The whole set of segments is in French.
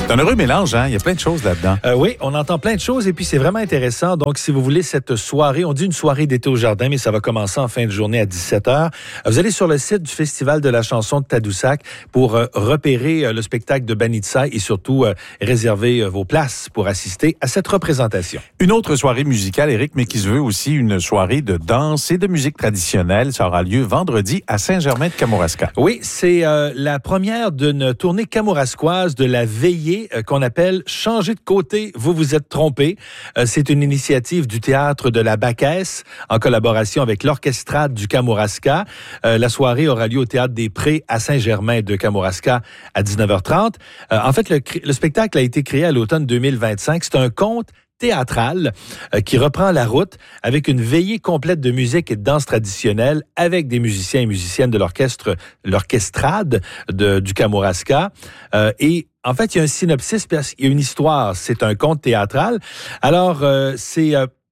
C'est un heureux mélange, hein? Il y a plein de choses là-dedans. Oui, on entend plein de choses et puis c'est vraiment intéressant. Donc, si vous voulez cette soirée, on dit une soirée d'été au jardin, mais ça va commencer en fin de journée à 17h. Vous allez sur le site du Festival de la chanson de Tadoussac pour repérer le spectacle de Banitsai et surtout réserver vos places pour assister à cette représentation. Une autre soirée musicale, Éric, mais qui se veut aussi une soirée de danse et de musique traditionnelle. Ça aura lieu vendredi à Saint-Germain-de-Kamouraska. Oui, c'est la première d'une tournée kamouraskoise de la veillée qu'on appelle « Changer de côté, vous vous êtes trompé ». C'est une initiative du Théâtre de la Baquesse en collaboration avec l'Orchestrade du Kamouraska. La soirée aura lieu au Théâtre des Prés à Saint-Germain-de-Kamouraska à 19h30. En fait, le spectacle a été créé à l'automne 2025. C'est un conte théâtral qui reprend la route avec une veillée complète de musique et de danse traditionnelle avec des musiciens et musiciennes de l'orchestrade du Kamouraska. Et en fait, il y a un synopsis, il y a une histoire. C'est un conte théâtral. Alors, c'est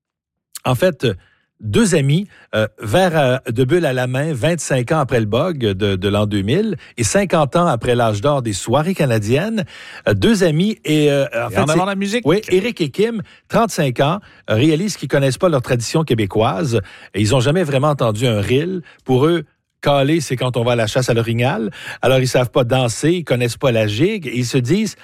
en fait deux amis, verre de bulle à la main, 25 ans après le bug de l'an 2000 et 50 ans après l'âge d'or des soirées canadiennes. Deux amis et en avant la musique. Oui, Éric et Kim, 35 ans, réalisent qu'ils connaissent pas leur tradition québécoise et ils ont jamais vraiment entendu un reel. Pour eux, caler, c'est quand on va à la chasse à l'orignal. Alors, ils savent pas danser, ils connaissent pas la gigue et ils se disent,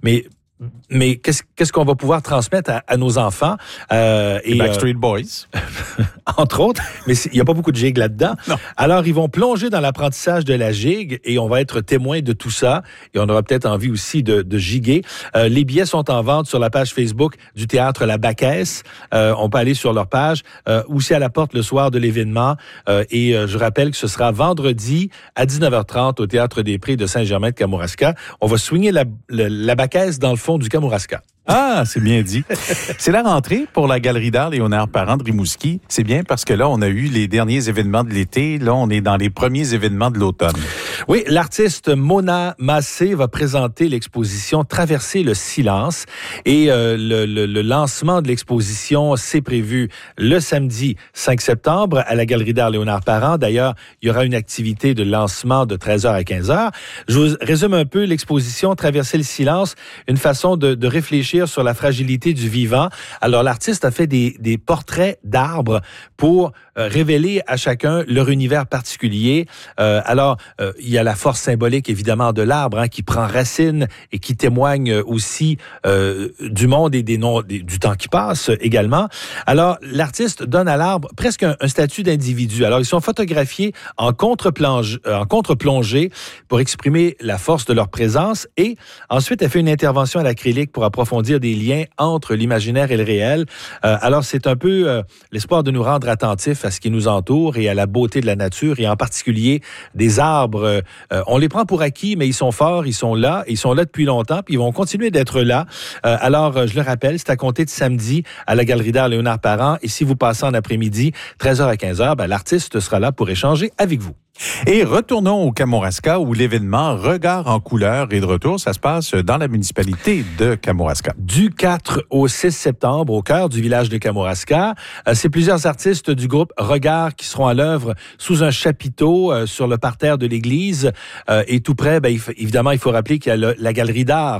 mais qu'est-ce qu'on va pouvoir transmettre à nos enfants? Les Backstreet Boys. Entre autres, mais il n'y a pas beaucoup de gigue là-dedans. Non. Alors, ils vont plonger dans l'apprentissage de la gigue et on va être témoin de tout ça. Et on aura peut-être envie aussi de giguer. Les billets sont en vente sur la page Facebook du Théâtre La Baquesse. On peut aller sur leur page. Aussi à la porte le soir de l'événement. Et je rappelle que ce sera vendredi à 19h30 au Théâtre des Prés de Saint-Germain-de-Kamouraska. On va swinger la Baquesse dans le fond du Kamouraska. Ah, c'est bien dit. C'est la rentrée pour la Galerie d'art Léonard Parent de Rimouski. C'est bien parce que là, on a eu les derniers événements de l'été. Là, on est dans les premiers événements de l'automne. Oui, l'artiste Mona Massé va présenter l'exposition Traverser le silence. Et le lancement de l'exposition, c'est prévu le samedi 5 septembre à la Galerie d'art Léonard Parent. D'ailleurs, il y aura une activité de lancement de 13h à 15h. Je vous résume un peu l'exposition Traverser le silence, une façon de réfléchir sur la fragilité du vivant. Alors, l'artiste a fait des portraits d'arbres pour révéler à chacun leur univers particulier. Il y a la force symbolique, évidemment, de l'arbre qui prend racine et qui témoigne aussi du monde et du temps qui passe également. Alors, l'artiste donne à l'arbre presque un statut d'individu. Alors, ils sont photographiés en contre-plongée pour exprimer la force de leur présence et ensuite, elle fait une intervention à l'acrylique pour approfondir des liens entre l'imaginaire et le réel. Alors, c'est un peu l'espoir de nous rendre attentifs à ce qui nous entoure et à la beauté de la nature et en particulier des arbres. On les prend pour acquis, mais ils sont forts, ils sont là depuis longtemps, puis ils vont continuer d'être là. Alors, je le rappelle, c'est à compter de samedi à la Galerie d'art Léonard Parent et si vous passez en après-midi, 13h à 15h, l'artiste sera là pour échanger avec vous. Et retournons au Kamouraska où l'événement Regard en couleur est de retour. Ça se passe dans la municipalité de Kamouraska. Du 4 au 6 septembre, au cœur du village de Kamouraska, c'est plusieurs artistes du groupe Regard qui seront à l'œuvre sous un chapiteau sur le parterre de l'église. Et tout près, évidemment, il faut rappeler qu'il y a la galerie d'art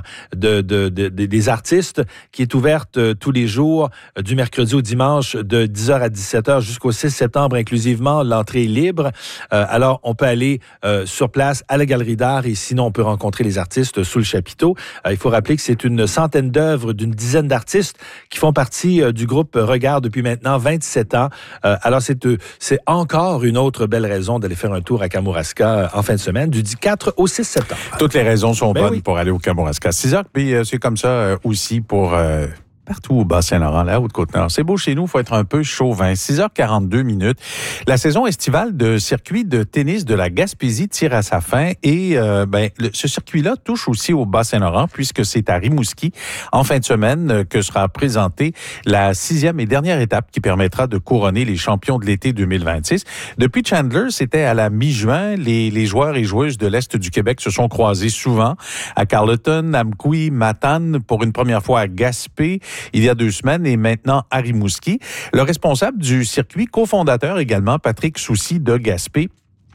des artistes qui est ouverte tous les jours du mercredi au dimanche de 10h à 17h jusqu'au 6 septembre inclusivement. L'entrée est libre. Alors, on peut aller sur place à la Galerie d'art et sinon, on peut rencontrer les artistes sous le chapiteau. Il faut rappeler que c'est une centaine d'œuvres d'une dizaine d'artistes qui font partie du groupe Regard depuis maintenant 27 ans. Alors, c'est encore une autre belle raison d'aller faire un tour à Kamouraska en fin de semaine, du 4 au 6 septembre. Toutes les raisons sont bonnes pour aller au Kamouraska. 6h, puis c'est comme ça aussi pour... partout au Bas-Saint-Laurent, la Haute-Côte-Nord. C'est beau chez nous, il faut être un peu chauvin. 6h42. La saison estivale de circuit de tennis de la Gaspésie tire à sa fin et ce circuit-là touche aussi au Bas-Saint-Laurent puisque c'est à Rimouski en fin de semaine que sera présentée la 6e et dernière étape qui permettra de couronner les champions de l'été 2026. Depuis Chandler, c'était à la mi-juin. Les joueurs et joueuses de l'Est du Québec se sont croisés souvent à Carleton, Amqui, Matane, pour une première fois à Gaspé. Il y a 2 semaines et maintenant à Rimouski. Le responsable du circuit, cofondateur également, Patrick Soucy de Gaspé,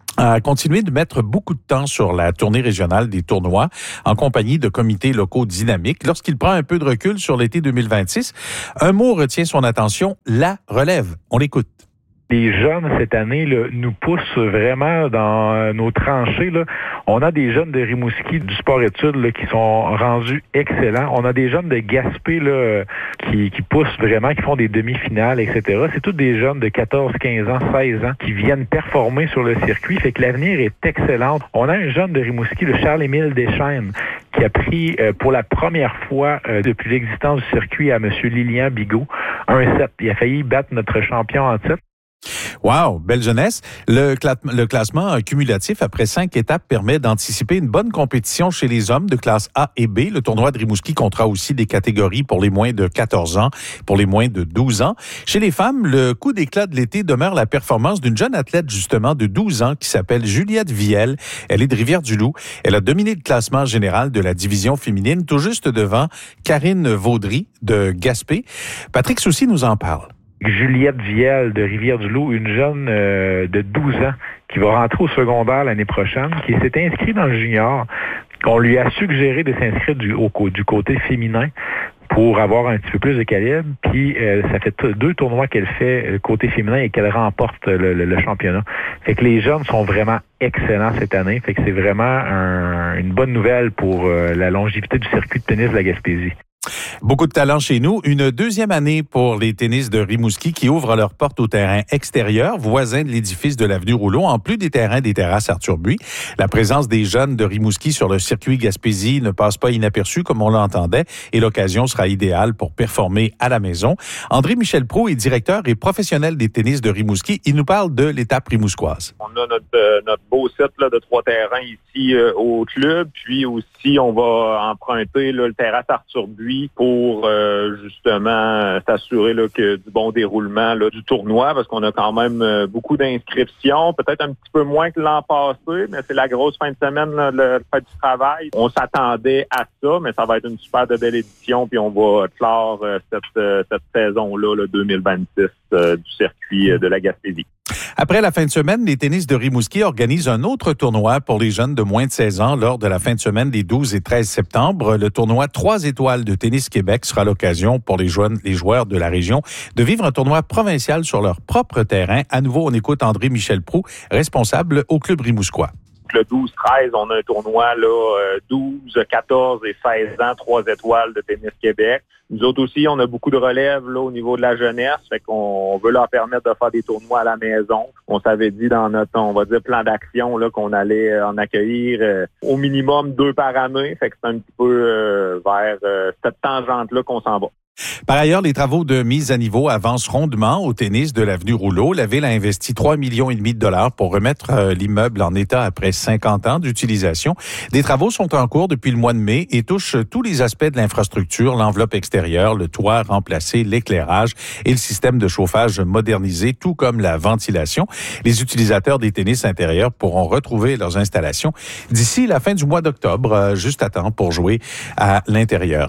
a continué de mettre beaucoup de temps sur la tournée régionale des tournois en compagnie de comités locaux dynamiques. Lorsqu'il prend un peu de recul sur l'été 2026, un mot retient son attention, la relève. On l'écoute. Les jeunes, cette année, là, nous poussent vraiment dans nos tranchées. Là. On a des jeunes de Rimouski, du sport-études, là, qui sont rendus excellents. On a des jeunes de Gaspé là, qui poussent vraiment, qui font des demi-finales, etc. C'est tous des jeunes de 14, 15 ans, 16 ans qui viennent performer sur le circuit. Fait que l'avenir est excellent. On a un jeune de Rimouski, le Charles-Émile Deschênes, qui a pris pour la première fois depuis l'existence du circuit à M. Lilian Bigot, 1-7. Il a failli battre notre champion en titre. Wow, belle jeunesse. Le classement cumulatif après 5 étapes permet d'anticiper une bonne compétition chez les hommes de classe A et B. Le tournoi de Rimouski comptera aussi des catégories pour les moins de 14 ans, pour les moins de 12 ans. Chez les femmes, le coup d'éclat de l'été demeure la performance d'une jeune athlète justement de 12 ans qui s'appelle Juliette Viel. Elle est de Rivière-du-Loup. Elle a dominé le classement général de la division féminine, tout juste devant Karine Vaudry de Gaspé. Patrick Soucy nous en parle. Juliette Viel de Rivière-du-Loup, une jeune de 12 ans qui va rentrer au secondaire l'année prochaine, qui s'est inscrite dans le junior. On lui a suggéré de s'inscrire du côté féminin pour avoir un petit peu plus de calibre. Puis ça fait 2 tournois qu'elle fait côté féminin et qu'elle remporte le championnat. Fait que les jeunes sont vraiment excellents cette année. Fait que c'est vraiment une bonne nouvelle pour la longévité du circuit de tennis de la Gaspésie. Beaucoup de talent chez nous. Une deuxième année pour les tennis de Rimouski qui ouvrent leurs portes au terrain extérieur, voisin de l'édifice de l'avenue Rouleau, en plus des terrains des terrasses Arthur Buis. La présence des jeunes de Rimouski sur le circuit Gaspésie ne passe pas inaperçue comme on l'entendait et l'occasion sera idéale pour performer à la maison. André-Michel Proulx est directeur et professionnel des tennis de Rimouski. Il nous parle de l'étape rimousquoise. On a notre beau set là, de 3 terrains ici au club, puis aussi on va emprunter là, le terrasse Arthur Buis pour justement s'assurer là, que du bon déroulement là, du tournoi, parce qu'on a quand même beaucoup d'inscriptions, peut-être un petit peu moins que l'an passé, mais c'est la grosse fin de semaine, là, le fait du travail. On s'attendait à ça, mais ça va être une super de belle édition, puis on va clore cette saison-là, là, 2026 du circuit de la Gaspésie. Après la fin de semaine, les tennis de Rimouski organisent un autre tournoi pour les jeunes de moins de 16 ans lors de la fin de semaine des 12 et 13 septembre. Le tournoi 3 étoiles de Tennis Québec sera l'occasion pour les joueurs de la région de vivre un tournoi provincial sur leur propre terrain. À nouveau, on écoute André-Michel Proulx, responsable au club rimousquois. Le 12-13, on a un tournoi là 12, 14 et 16 ans, 3 étoiles de Tennis Québec. Nous autres aussi, on a beaucoup de relèves là au niveau de la jeunesse, fait qu'on veut leur permettre de faire des tournois à la maison. On s'avait dit dans notre, on va dire, plan d'action là qu'on allait en accueillir au minimum 2 par année, fait que c'est un petit peu vers cette tangente-là qu'on s'en va. Par ailleurs, les travaux de mise à niveau avancent rondement au tennis de l'avenue Rouleau. La ville a investi 3,5 millions de dollars pour remettre l'immeuble en état après 50 ans d'utilisation. Des travaux sont en cours depuis le mois de mai et touchent tous les aspects de l'infrastructure, l'enveloppe extérieure, le toit remplacé, l'éclairage et le système de chauffage modernisé, tout comme la ventilation. Les utilisateurs des tennis intérieurs pourront retrouver leurs installations d'ici la fin du mois d'octobre, juste à temps pour jouer à l'intérieur.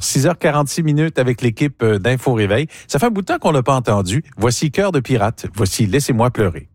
6h46 avec l'équipe d'Info Réveil. Ça fait un bout de temps qu'on l'a pas entendu. Voici Cœur de pirate. Voici Laissez-moi pleurer.